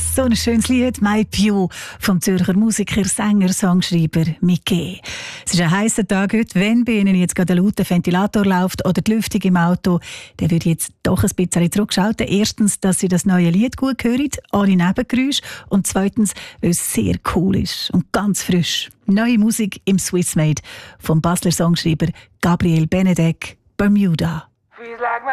So ein schönes Lied, «My Pio», vom Zürcher Musiker, Sänger, Songschreiber Mickey. Es ist ein heisser Tag heute. Wenn bei Ihnen jetzt gerade ein lauter Ventilator läuft oder die Lüftung im Auto, dann würde ich jetzt doch ein bisschen zurückschalten. Erstens, dass Sie das neue Lied gut hören, ohne Nebengeräusche. Und zweitens, weil es sehr cool ist und ganz frisch. Neue Musik im Swissmade vom Basler Songschreiber Gabriel Benedek, «Bermuda».